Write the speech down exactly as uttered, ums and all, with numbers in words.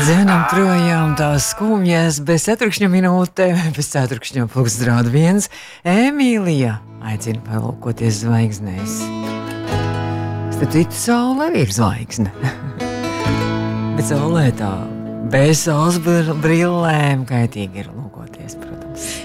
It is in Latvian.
Dzenam projām tās skumjas bez ceturkšņa minūte, bez ceturkšņa pusrāda viens. Emīlija aicina palūkoties zvaigznēs. Starp citu, saule arī ir zvaigzne. Bet saulē tā bez saules brillēm kaitīgi ir lūkoties, protams.